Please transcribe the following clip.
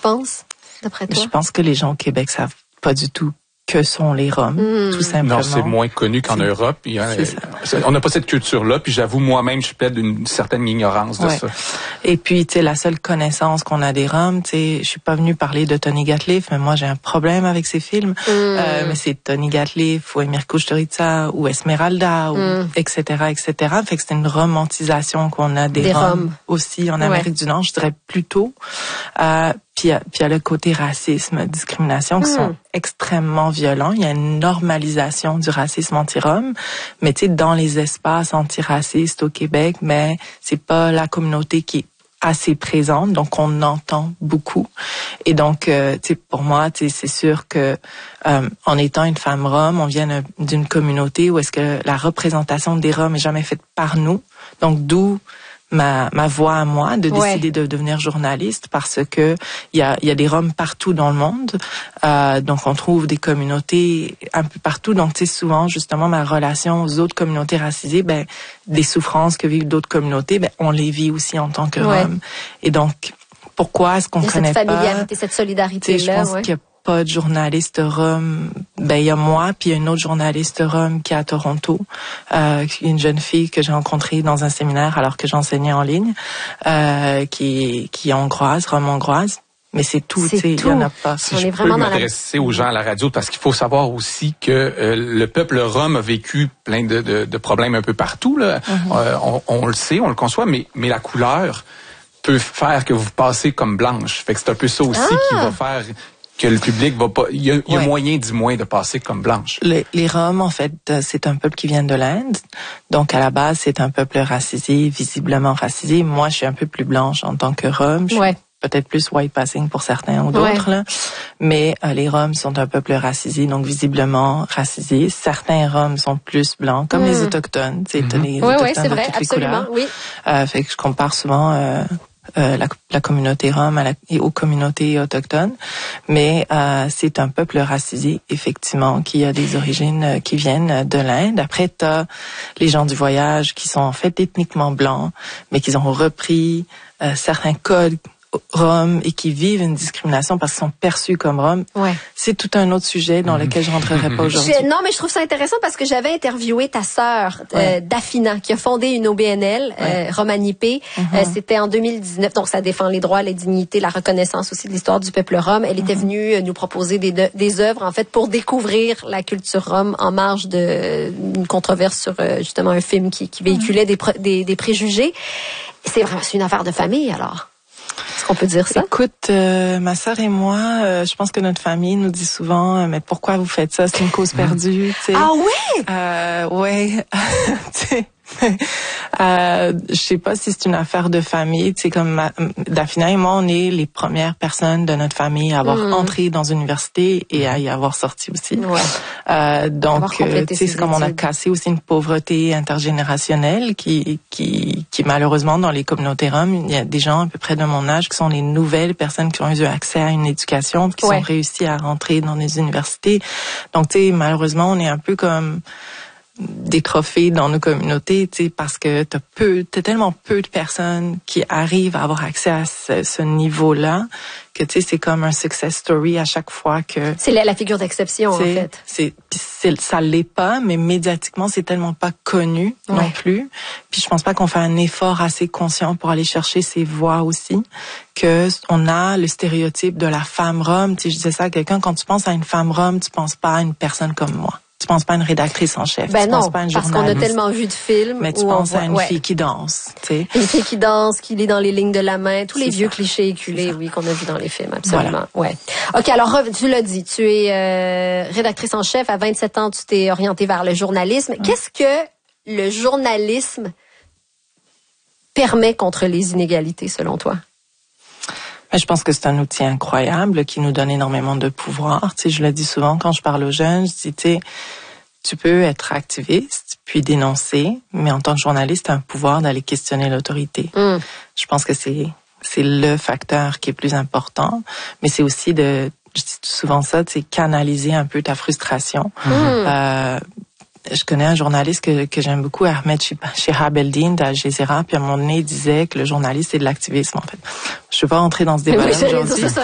penses, d'après toi? Je pense que les gens au Québec savent pas du tout que sont les Roms, tout simplement. Non, c'est moins connu qu'en Europe. On n'a pas cette culture-là, puis j'avoue, moi-même, je plaide d'une certaine ignorance de ça. Et puis, tu sais, la seule connaissance qu'on a des Roms, tu sais, je suis pas venue parler de Tony Gatliff, mais moi, j'ai un problème avec ses films. Mais c'est Tony Gatliff, ou Emir Kusturica, ou Esmeralda, ou etc., etc. Fait que c'est une romantisation qu'on a des Roms aussi en Amérique du Nord, je dirais plutôt. Puis il y a le côté racisme, discrimination qui sont extrêmement violents. Il y a une normalisation du racisme anti-rom, mais tu sais, dans les espaces antiracistes au Québec, mais c'est pas la communauté qui est assez présente, donc on entend beaucoup. Et donc, tu sais, pour moi, tu sais, c'est sûr que en étant une femme rom, on vient d'une communauté où est-ce que la représentation des Roms est jamais faite par nous. Donc, d'où ma voix à moi de décider de devenir journaliste, parce que il y a des Roms partout dans le monde, donc on trouve des communautés un peu partout. Donc tu sais, souvent justement ma relation aux autres communautés racisées, ben des souffrances que vivent d'autres communautés, ben on les vit aussi en tant que Roms. Et donc pourquoi est-ce qu'on connaît pas cette familiarité, cette solidarité là? Je pense qu'il y a pas de journaliste rom. Ben il y a moi, puis il y a une autre journaliste rom qui est à Toronto, une jeune fille que j'ai rencontrée dans un séminaire alors que j'enseignais en ligne, qui est hongroise, rom-hongroise. Mais c'est tout, tu sais, il y en a pas. Si je peux m'adresser aux gens à la radio, parce qu'il faut savoir aussi que le peuple rom a vécu plein de problèmes un peu partout, là. On le sait, on le conçoit, mais la couleur peut faire que vous passez comme blanche. Fait que c'est un peu ça aussi qui va faire que le public va pas. Il y a moyen, du moins, de passer comme blanche. Les Roms, en fait, c'est un peuple qui vient de l'Inde. Donc, à la base, c'est un peuple racisé, visiblement racisé. Moi, je suis un peu plus blanche en tant que Rom. Je suis peut-être plus white passing pour certains ou d'autres, là. Mais les Roms sont un peuple racisé, donc visiblement racisé. Certains Roms sont plus blancs, comme les Autochtones. Tu sais, les Autochtones c'est vrai, de toutes les couleurs. Oui. Fait que je compare souvent la communauté rom aux communautés autochtones, mais c'est un peuple racisé, effectivement, qui a des origines qui viennent de l'Inde. Après, t'as les gens du voyage qui sont en fait ethniquement blancs, mais qui ont repris certains codes Roms et qui vivent une discrimination parce qu'ils sont perçus comme Roms. C'est tout un autre sujet dans lequel je rentrerai pas aujourd'hui. Non, mais je trouve ça intéressant parce que j'avais interviewé ta sœur, Dafina, qui a fondé une OBNL, Romanipé. C'était en 2019, donc ça défend les droits, les dignités, la reconnaissance aussi de l'histoire du peuple rom. Elle était venue nous proposer des œuvres, en fait, pour découvrir la culture rom en marge d'une controverse sur justement un film qui véhiculait des préjugés. C'est une affaire de famille, alors. Est-ce qu'on peut dire ça? Écoute, ma sœur et moi, je pense que notre famille nous dit souvent, mais pourquoi vous faites ça? C'est une cause perdue, tu sais. Ah oui? Ouais. Je sais pas si c'est une affaire de famille, tu sais, comme Dafina et moi, on est les premières personnes de notre famille à avoir entré dans une université et à y avoir sorti aussi. Donc, tu sais, c'est comme on a cassé aussi une pauvreté intergénérationnelle qui malheureusement dans les communautés roms, il y a des gens à peu près de mon âge qui sont les nouvelles personnes qui ont eu accès à une éducation, qui ont réussi à rentrer dans les universités. Donc, tu sais, malheureusement, on est un peu comme des trophées dans nos communautés, tu sais, parce que t'as tellement peu de personnes qui arrivent à avoir accès à ce niveau-là que, tu sais, c'est comme un success story à chaque fois que... C'est la figure d'exception, en fait. Ça l'est pas, mais médiatiquement, c'est tellement pas connu non plus. Puis je pense pas qu'on fait un effort assez conscient pour aller chercher ces voix aussi, que on a le stéréotype de la femme rom. Tu sais, je disais ça à quelqu'un, quand tu penses à une femme rom, tu penses pas à une personne comme moi. Tu penses pas à une rédactrice en chef, tu penses pas à une journaliste. Parce qu'on a tellement vu de films. Mais tu penses à une fille qui danse, tu sais. Une fille qui danse, qui lit dans les lignes de la main, tous les vieux clichés éculés, qu'on a vu dans les films, absolument. Voilà. OK, alors tu l'as dit, tu es rédactrice en chef, à 27 ans, tu t'es orientée vers le journalisme. Qu'est-ce que le journalisme permet contre les inégalités, selon toi? Je pense que c'est un outil incroyable qui nous donne énormément de pouvoir. Tu sais, je le dis souvent quand je parle aux jeunes, je dis, tu sais, tu peux être activiste puis dénoncer, mais en tant que journaliste, tu as un pouvoir d'aller questionner l'autorité. Je pense que c'est le facteur qui est plus important, mais c'est aussi je dis souvent ça, tu sais, canaliser un peu ta frustration. Je connais un journaliste que j'aime beaucoup, Ahmed Shihab Eldin d'Al Jazeera, puis à un moment donné, il disait que le journaliste, c'est de l'activisme, en fait. Je ne vais pas rentrer dans ce débat aujourd'hui.